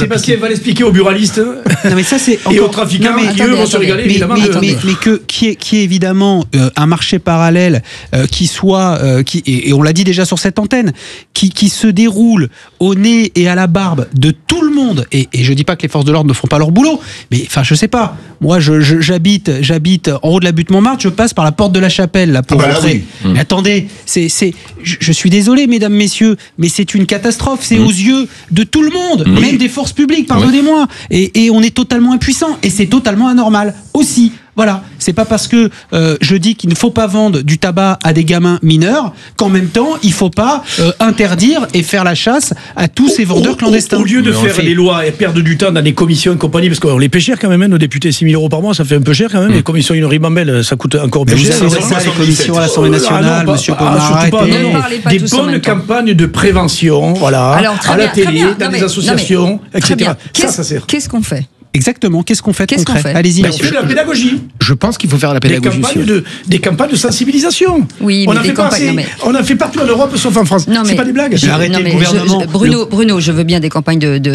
Sébastien va l'expliquer aux buralistes non, mais ça, c'est et aux trafiquants qui eux vont se régaler évidemment. Mais qui est évidemment un marché parallèle qui soit et on l'a dit déjà sur cette antenne, qui se déroule au nez et à la barbe de tout le monde. Et je dis pas que les forces de l'ordre ne font pas leur boulot, mais enfin je sais pas. Moi j'habite en haut de la butte Montmartre, je passe par la porte de la Chapelle là pour rentrer. Mais attendez, je suis désolé mesdames messieurs, mais c'est une catastrophe. C'est aux yeux de tout le monde, même des forces publiques. Pardonnez-moi. Et on est totalement impuissant et c'est totalement anormal aussi. Voilà, c'est pas parce que je dis qu'il ne faut pas vendre du tabac à des gamins mineurs qu'en même temps il faut pas interdire et faire la chasse à tous ces vendeurs clandestins. Au lieu de faire les lois et perdre du temps dans des commissions et compagnie, parce qu'on les paie cher quand même, nos députés 6 000 € par mois, ça fait un peu cher quand même. Les commissions une ribambelle, ça coûte encore plus cher. Vous savez les commissions à l'Assemblée nationale, monsieur Pomar, des bonnes campagnes de prévention, voilà, à la télé, dans des associations, etc. Ça sert. Qu'est-ce qu'on fait ? Exactement, qu'est-ce qu'on fait de concret ? Allez-y. On fait de la pédagogie. Je pense qu'il faut faire de la pédagogie. Des campagnes de sensibilisation. Oui, on a fait partout en Europe, sauf en France. C'est pas des blagues. Arrêtez le gouvernement. Bruno, je veux bien des campagnes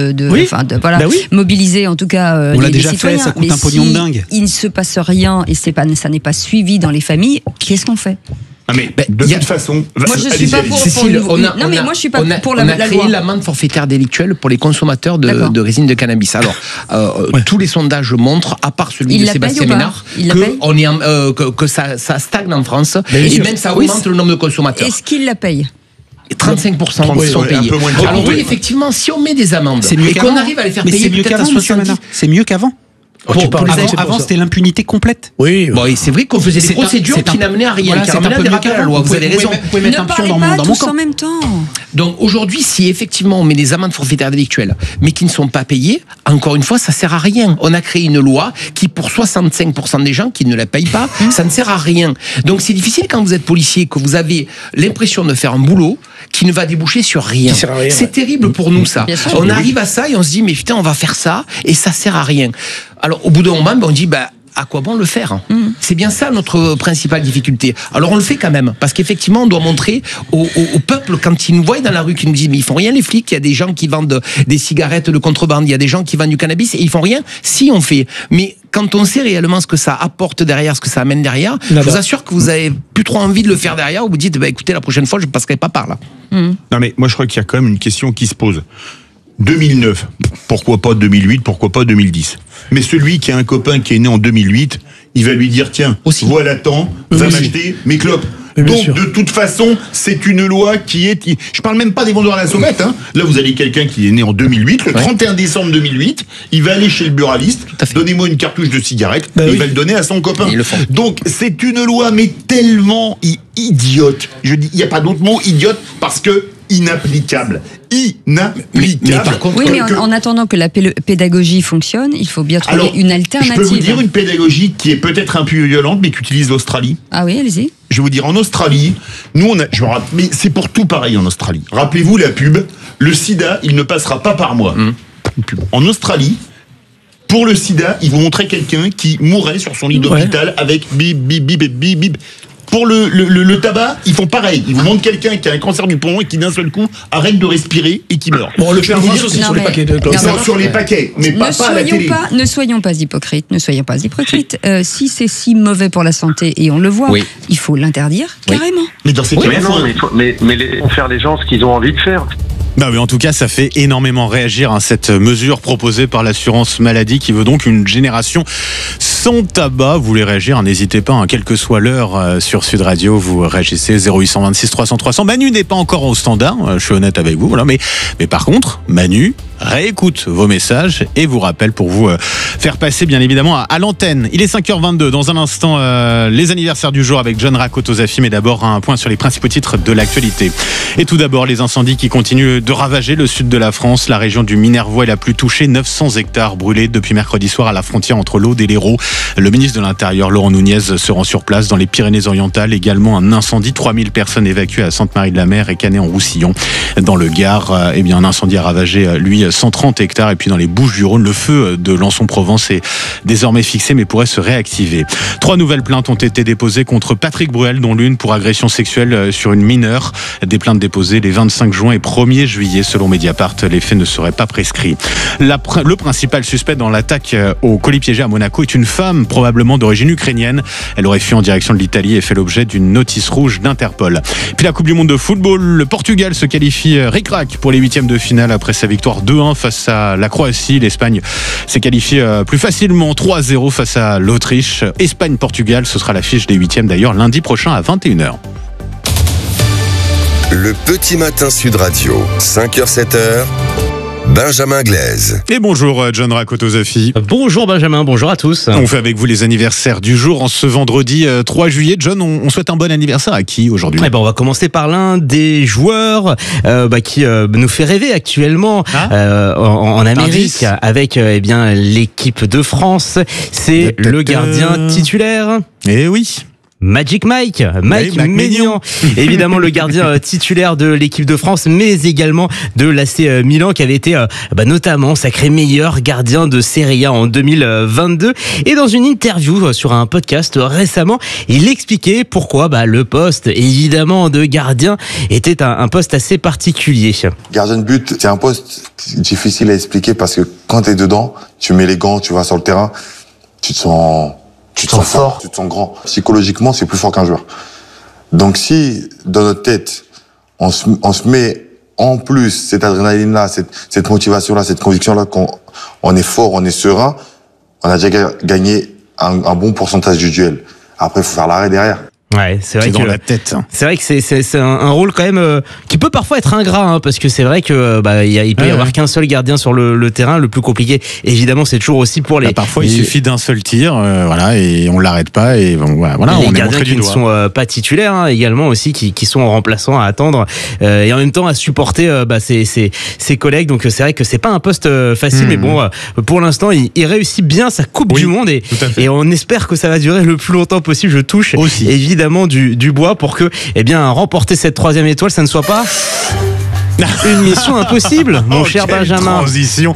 mobiliser en tout cas on l'a les déjà citoyens. fait, ça coûte un pognon de dingue. Il ne se passe rien et ça n'est pas suivi dans les familles. Qu'est-ce qu'on fait ? Mais de toute façon, moi je suis pas pour. Cécile, moi je suis pas pour la loi. On a créé l'amende forfaitaire délictuelle pour les consommateurs de résine de cannabis. Alors, tous les sondages montrent, à part celui de Sébastien Ménard, que ça stagne en France et même ça augmente le nombre de consommateurs. Est-ce qu'il la paye ? 35% sont payés. Alors oui, effectivement, si on met des amendes et qu'on arrive à les faire payer, c'est mieux qu'avant, c'est mieux qu'avant. Avant, c'était l'impunité complète. Oui. Bon, c'est vrai qu'on faisait des procédures qui n'amenaient à rien, qui amenaient à des rappels à la loi. Vous avez raison. Vous pouvez mettre un pion dans mon camp. En même temps. Donc aujourd'hui, si effectivement on met des amendes forfaitaires délictuelles, mais qui ne sont pas payées, encore une fois, ça sert à rien. On a créé une loi qui, pour 65% des gens qui ne la payent pas, ça ne sert à rien. Donc c'est difficile quand vous êtes policier, que vous avez l'impression de faire un boulot qui ne va déboucher sur rien. C'est terrible pour nous ça. On arrive à ça et on se dit mais putain on va faire ça et ça sert à rien. Alors au bout d'un moment on dit à quoi bon le faire ? C'est bien ça notre principale difficulté. Alors on le fait quand même, parce qu'effectivement on doit montrer au peuple, quand ils nous voient dans la rue, qu'ils nous disent mais ils font rien les flics, il y a des gens qui vendent des cigarettes de contrebande, il y a des gens qui vendent du cannabis et ils font rien, si on fait. Mais quand on sait réellement ce que ça apporte derrière, ce que ça amène derrière, je vous assure que vous avez plus trop envie de le faire derrière, ou vous dites écoutez la prochaine fois je ne passerai pas par là. Non mais moi je crois qu'il y a quand même une question qui se pose. 2009, pourquoi pas 2008, pourquoi pas 2010. Mais celui qui a un copain qui est né en 2008, il va lui dire tiens, voilà tant, va m'acheter mes clopes. Donc de toute façon, c'est une loi qui est... Je parle même pas des vendeurs à la sauvette. Là, vous avez quelqu'un qui est né en 2008, le 31 décembre 2008, il va aller chez le buraliste, donnez-moi une cartouche de cigarette, et il va le donner à son copain. Donc c'est une loi, mais tellement idiote. Je dis, il n'y a pas d'autre mot, idiote, parce que inapplicable. Mais par contre, mais en attendant que la pédagogie fonctionne, il faut bien trouver une alternative. Je peux vous dire une pédagogie qui est peut-être un peu violente, mais qu'utilise l'Australie. Ah oui, allez-y. Je vais vous dire, en Australie, nous mais c'est pour tout pareil en Australie. Rappelez-vous la pub, le sida, il ne passera pas par moi. En Australie, pour le sida, ils vous montraient quelqu'un qui mourrait sur son lit d'hôpital avec bip, bip, bip, bip, bip. Pour le tabac, ils font pareil. Ils vous montrent quelqu'un qui a un cancer du poumon et qui d'un seul coup arrête de respirer et qui meurt. Bon, le faire aussi sur les paquets. Sur les paquets, mais pas à la télé. Ne soyons pas hypocrites. Si c'est si mauvais pour la santé et on le voit, il faut l'interdire carrément. Mais dans ces cas-là, mais laissons faire les gens ce qu'ils ont envie de faire. Bah oui, en tout cas, ça fait énormément réagir cette mesure proposée par l'assurance maladie qui veut donc une génération sans tabac. Vous voulez réagir, n'hésitez pas, quelle que soit l'heure sur Sud Radio, vous réagissez 0826 300 300. Manu n'est pas encore au standard, je suis honnête avec vous, voilà, mais par contre, Manu réécoute vos messages et vous rappelle pour vous faire passer bien évidemment à l'antenne. Il est 5h22, dans un instant les anniversaires du jour avec John Rakotozafi, mais d'abord un point sur les principaux titres de l'actualité. Et tout d'abord les incendies qui continuent de ravager le sud de la France. La région du Minervois est la plus touchée, 900 hectares brûlés depuis mercredi soir à la frontière entre l'Aude et l'Hérault. Le ministre de l'Intérieur, Laurent Nunez, se rend sur place dans les Pyrénées-Orientales. Également un incendie, 3000 personnes évacuées à Sainte-Marie-de-la-Mer et Canet-en-Roussillon. Dans le Gard, un incendie a ravagé, lui, 130 hectares. Et puis dans les Bouches-du-Rhône, le feu de Lançon-Provence est désormais fixé mais pourrait se réactiver. 3 nouvelles plaintes ont été déposées contre Patrick Bruel, dont l'une pour agression sexuelle sur une mineure. Des plaintes déposées les 25 juin et 1er juillet selon Mediapart. Les faits ne seraient pas prescrits. Le principal suspect dans l'attaque au colis piégé à Monaco est une femme probablement d'origine ukrainienne. Elle aurait fui en direction de l'Italie et fait l'objet d'une notice rouge d'Interpol. Puis la Coupe du Monde de football, le Portugal se qualifie ric-rac pour les 8e de finale après sa victoire 2-1 face à la Croatie. L'Espagne s'est qualifiée plus facilement 3-0 face à l'Autriche. Espagne-Portugal, ce sera l'affiche des 8e d'ailleurs lundi prochain à 21h. Le petit matin Sud Radio, 5h-7h. Benjamin Glaise. Et bonjour John Rakotozafi. Bonjour Benjamin, bonjour à tous. On fait avec vous les anniversaires du jour en ce vendredi 3 juillet. John, on souhaite un bon anniversaire à qui aujourd'hui ? On va commencer par l'un des joueurs qui nous fait rêver actuellement en Amérique avec l'équipe de France. C'est le gardien titulaire. Eh oui. Mike Maignan, évidemment le gardien titulaire de l'équipe de France, mais également de l'AC Milan, qui avait été notamment sacré meilleur gardien de Serie A en 2022. Et dans une interview sur un podcast récemment, il expliquait pourquoi le poste évidemment de gardien était un poste assez particulier. Gardien de but, c'est un poste difficile à expliquer parce que quand t'es dedans, tu mets les gants, tu vas sur le terrain, tu te sens fort, tu te sens grand. Psychologiquement, c'est plus fort qu'un joueur. Donc si, dans notre tête, on se met en plus cette adrénaline-là, cette motivation-là, cette conviction-là qu'on est fort, on est serein, on a déjà gagné un bon pourcentage du duel. Après, il faut faire l'arrêt derrière. Ouais, c'est vrai dans la tête. C'est vrai que c'est un rôle quand même qui peut parfois être ingrat, parce que c'est vrai que il peut y avoir qu'un seul gardien sur le terrain. Le plus compliqué, évidemment, c'est toujours aussi pour les. Parfois, il suffit d'un seul tir, et on l'arrête pas, et on les est gardiens montré qui du ne doigt. sont pas titulaires, également aussi qui sont remplaçants à attendre et en même temps à supporter ses collègues. Donc c'est vrai que c'est pas un poste facile, mais bon, pour l'instant, il réussit bien sa Coupe du Monde et on espère que ça va durer le plus longtemps possible. Je touche aussi évidemment du bois pour que remporter cette 3e étoile, ça ne soit pas une mission impossible, mon cher Benjamin. Transition.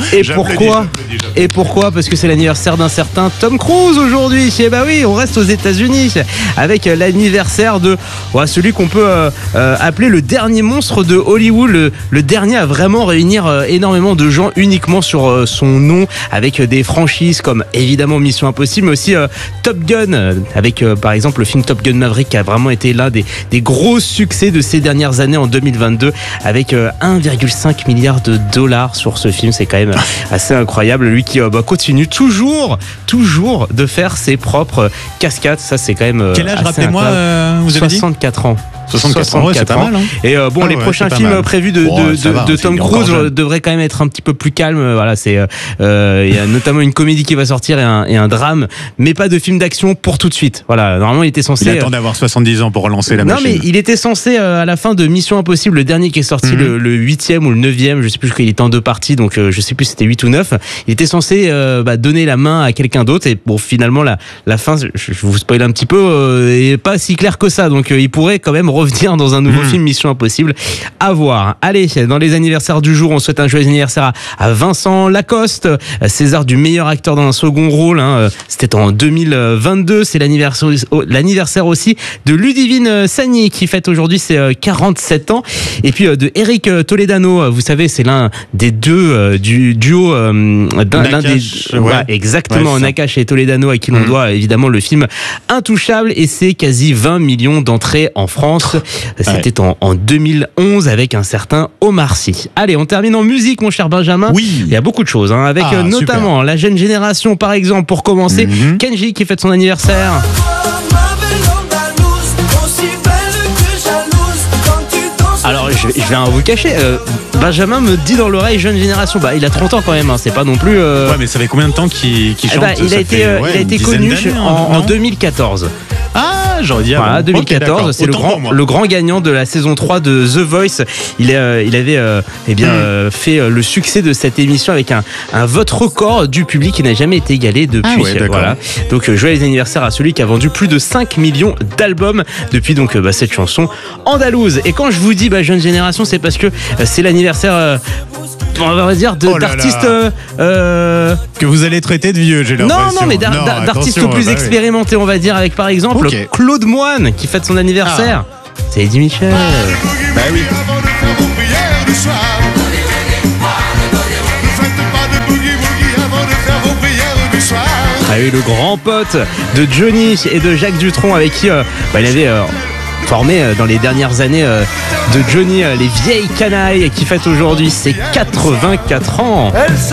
Et pourquoi Parce que c'est l'anniversaire d'un certain Tom Cruise aujourd'hui. Et oui, on reste aux États-Unis avec l'anniversaire de celui qu'on peut appeler le dernier monstre de Hollywood, le dernier à vraiment réunir énormément de gens uniquement sur son nom, avec des franchises comme évidemment Mission Impossible, mais aussi Top Gun, avec par exemple le film Top Gun Maverick, qui a vraiment été l'un des gros succès de ces dernières années en 2022, avec 1,5 milliard de dollars sur ce film. C'est quand même assez incroyable. Lui qui continue toujours de faire ses propres cascades. Ça, c'est quand même quel âge, rappelez-moi, vous avez 64 ans. 64 ans, c'est pas mal. Et les prochains films prévus de Tom Cruise devraient quand même être un petit peu plus calmes. Voilà, il y a notamment une comédie qui va sortir et un drame, mais pas de film d'action pour tout de suite. Voilà, normalement il était censé. Il attend d'avoir 70 ans pour relancer la machine. Non, mais il était censé à la fin de Mission Impossible, le dernier qui est sorti, le 8e ou le 9e, je sais plus, il était en 2 parties, donc je sais plus si c'était 8 ou 9. Il était censé donner la main à quelqu'un d'autre, et bon, finalement la fin, je vous spoil un petit peu, est pas si clair que ça, donc il pourrait quand même revenir dans un nouveau film Mission Impossible à voir. Allez, dans les anniversaires du jour, on souhaite un joyeux anniversaire à Vincent Lacoste, César du meilleur acteur dans un second rôle, c'était en 2022. C'est l'anniversaire aussi de Ludivine Sagnier qui fête aujourd'hui ses 47 ans, et puis de Eric Toledano, vous savez, c'est l'un des deux du duo exactement, Nakache et Toledano, à qui l'on doit évidemment le film Intouchable, et c'est quasi 20 millions d'entrées en France. C'était en 2011 avec un certain Omar Sy. Allez, on termine en musique, mon cher Benjamin. Oui. Il y a beaucoup de choses, avec notamment super. La jeune génération, par exemple, pour commencer, Kenji qui fête son anniversaire. Alors, je vais rien vous cacher. Benjamin me dit dans l'oreille jeune génération. Il a 30 ans quand même. C'est pas non plus. Ouais, mais ça fait combien de temps qu'il chante? Il a été connu en 2014. Ah, j'aurais dit. Voilà, 2014, okay, c'est le grand gagnant de la saison 3 de The Voice. Il avait fait le succès de cette émission avec un vote record du public qui n'a jamais été égalé depuis. Voilà. Donc joyeux anniversaire à celui qui a vendu plus de 5 millions d'albums depuis donc cette chanson andalouse. Et quand je vous dis jeune génération, c'est parce que c'est l'anniversaire on va dire d'artistes que vous allez traiter de vieux, j'ai l'impression. Non, mais d'artistes plus expérimentés, on va dire, avec par exemple Claude Moine qui fête son anniversaire. C'est Eddie Mitchell. Bah oui. Ah oui, le grand pote de Johnny et de Jacques Dutronc avec qui il avait formé dans les dernières années de Johnny les vieilles canailles qui fêtent aujourd'hui ses 84 ans.